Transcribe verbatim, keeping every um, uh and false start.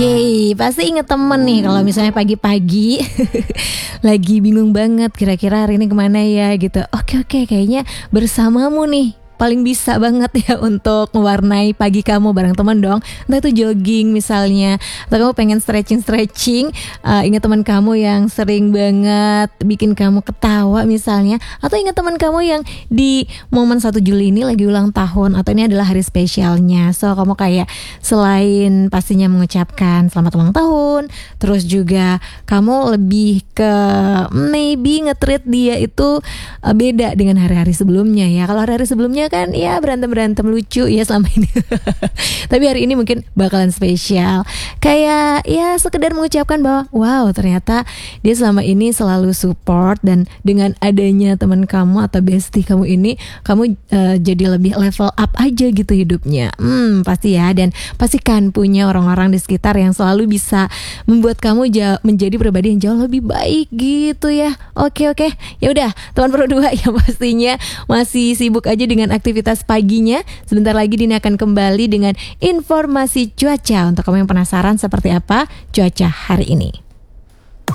Yeay, pasti inget temen nih kalau misalnya pagi-pagi lagi bingung banget kira-kira hari ini kemana ya gitu. Oke oke kayaknya bersamamu nih paling bisa banget ya untuk mewarnai pagi kamu bareng teman dong. Entah itu jogging misalnya, atau kamu pengen stretching-stretching, uh, ingat teman kamu yang sering banget bikin kamu ketawa misalnya, atau ingat teman kamu yang di momen satu Juli ini lagi ulang tahun, atau ini adalah hari spesialnya. So kamu kayak selain pastinya mengucapkan selamat ulang tahun, terus juga kamu lebih ke maybe nge-treat dia itu uh, beda dengan hari-hari sebelumnya ya. Kalau hari-hari sebelumnya kan ya berantem-berantem lucu ya selama ini. Tapi hari ini mungkin bakalan spesial. Kayak ya sekedar mengucapkan bahwa wow, ternyata dia selama ini selalu support, dan dengan adanya teman kamu atau bestie kamu ini, kamu uh, jadi lebih level up aja gitu hidupnya. Hmm, pasti ya, dan pastikan punya orang-orang di sekitar yang selalu bisa membuat kamu ja- menjadi pribadi yang jauh lebih baik gitu ya. Oke oke. Ya udah, teman Pro dua yang pastinya masih sibuk aja dengan aktivitas paginya. Sebentar lagi Dina akan kembali dengan informasi cuaca untuk kamu yang penasaran seperti apa cuaca hari ini.